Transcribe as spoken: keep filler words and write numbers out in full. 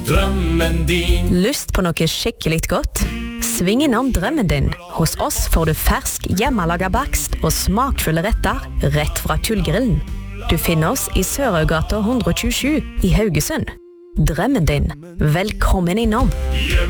Drømmen din. Lyst på noe skikkelig godt? Sving innom drømmen din. Hos oss får du fersk, hjemmelaga bakst og smakfulle retter rett fra kullgrillen. Du finner oss i Sørøygata one twenty-seven i Haugesund. Drømmen din. Velkommen innom.